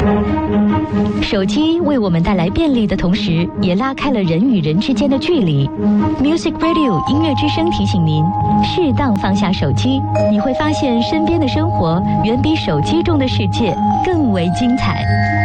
手机为我们带来便利的同时，也拉开了人与人之间的距离。Music Radio 音乐之声提醒您，适当放下手机，你会发现身边的生活远比手机中的世界更为精彩。